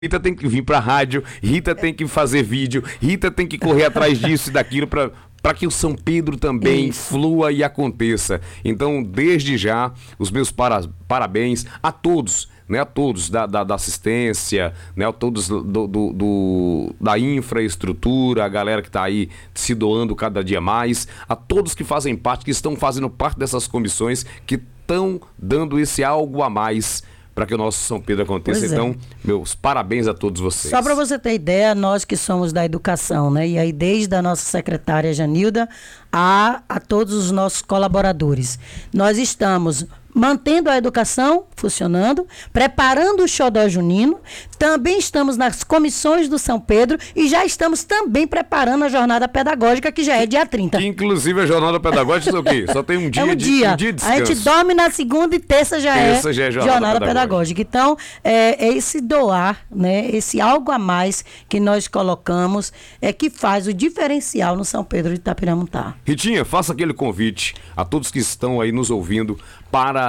Rita tem que vir pra rádio, Rita tem que fazer vídeo, Rita tem que correr atrás disso e daquilo para que o São Pedro também flua e aconteça. Então, desde já, os meus parabéns a todos, né, a todos da assistência, né, a todos da infraestrutura, a galera que está aí se doando cada dia mais, a todos que fazem parte, que estão fazendo parte dessas comissões, que estão dando esse algo a mais para que o nosso São Pedro aconteça. Então, meus parabéns a todos vocês. Só para você ter ideia, nós que somos da educação, né? E aí desde a nossa secretária Janilda a todos os nossos colaboradores. Nós estamos mantendo a educação funcionando, preparando o xodó junino, também estamos nas comissões do São Pedro e já estamos também preparando a jornada pedagógica, que já é dia 30. Que inclusive a jornada pedagógica é o quê? Só tem um dia, dia de descanso. A gente dorme na segunda e terça já é jornada pedagógica. Então, é esse doar, né, esse algo a mais que nós colocamos é que faz o diferencial no São Pedro de Itapiramutá. Ritinha, faça aquele convite a todos que estão aí nos ouvindo para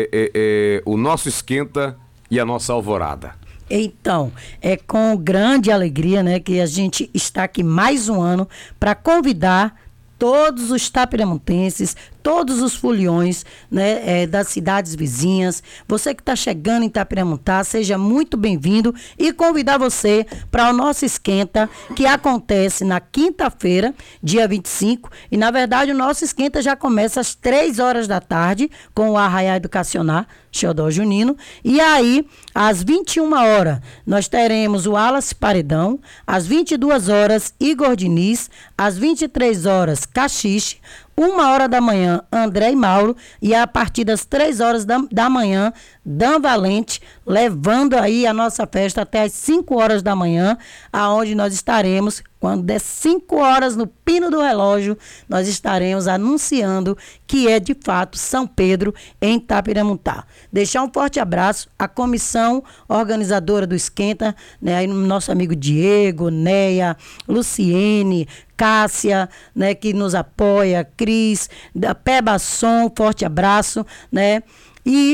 o nosso esquenta e a nossa alvorada. Então, é com grande alegria, né, que a gente está aqui mais um ano para convidar todos os tapiramutenses, todos os foliões, né, das cidades vizinhas. Você que está chegando em Itapiramutá, seja muito bem-vindo e convidar você para o nosso esquenta, que acontece na quinta-feira, dia 25. E, na verdade, o nosso esquenta já começa às 3 horas da tarde, com o Arraiá Educacional, xodó junino. E aí, às 21 horas, nós teremos o Wallace Paredão, às 22 horas, Igor Diniz, às 23 horas, Caxixe, 1h da manhã, André e Mauro, e a partir das 3 horas da manhã, Dan Valente, levando aí a nossa festa até as 5 horas da manhã, aonde nós estaremos, quando der 5 horas no pino do relógio, nós estaremos anunciando que é de fato São Pedro em Itapiramutá. Deixar um forte abraço à comissão organizadora do Esquenta, né, aí nosso amigo Diego, Neia, Luciene, Cássia, né, que nos apoia, Cris, da Peba Som, forte abraço, né? E